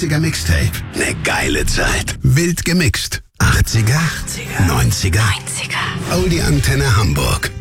80er Mixtape. Ne geile Zeit. Wild gemixt. 80er, 90er. Oldie Antenne Hamburg.